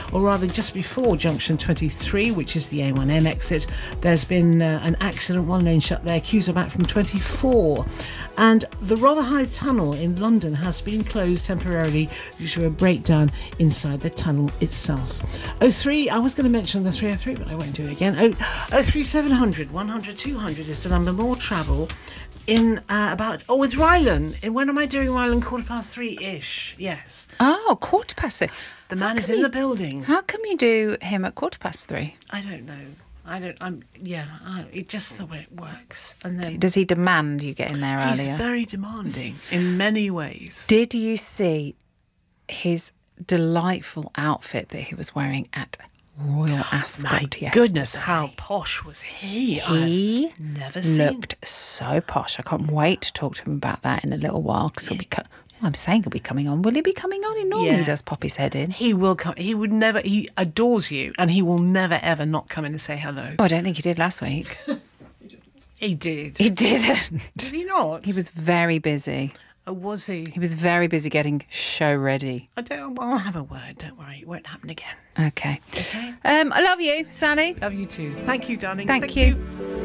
or rather just before junction 23, which is the A1M exit. There's been an accident, one lane shut there, queues are back from 24. And the Rotherhithe Tunnel in London has been closed temporarily due to a breakdown inside the tunnel itself. 03, I was going to mention the 303, but I won't do it again. 03700 100 200 is the number. More travel in it's Ryland. When am I doing Ryland? 3:15-ish. Yes. Oh, 3:15. The man is in the building. How come you do him at 3:15? I don't know. It's just the way it works. And then Does he demand you get in there earlier? he's very demanding in many ways. Did you see his delightful outfit that he was wearing at Royal Ascot My yesterday? goodness, how posh was he? He I've never seen. looked so posh. I can't wait to talk to him about that in a little while, because I'm saying he'll be coming on. Will he be coming on? He normally does pop his head in. He will come. He would never. He adores you, and he will never ever not come in and say hello. Oh, I don't think he did last week. He did. He didn't. Did he not? He was very busy. Oh, was he? He was very busy getting show ready. I'll have a word. Don't worry. It won't happen again. Okay. Okay. I love you, Sally. Love you too. Thank you, darling. Thank you.